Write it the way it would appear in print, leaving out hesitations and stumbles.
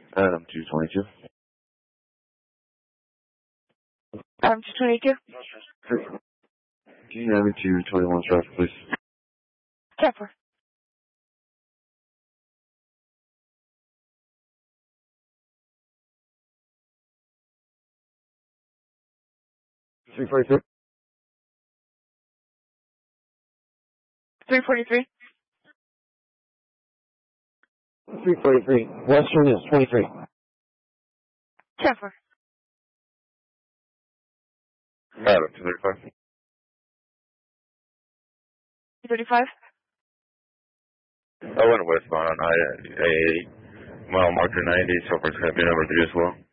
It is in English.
Adam 222. Adam 222. Can you have me to 21 traffic, please? 10-4. Three 343. 343. 343. Western is 23. 10-4. Adam 235. 35. I went westbound on I-80. Mile marker 90, so far it's going to be number 3 as well.